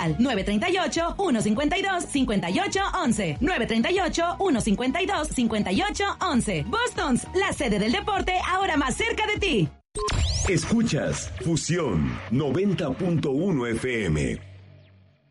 Al 938-152-5811. 938-152-5811. Boston's, la sede del deporte ahora más cerca de ti. Escuchas Fusión 90.1 FM.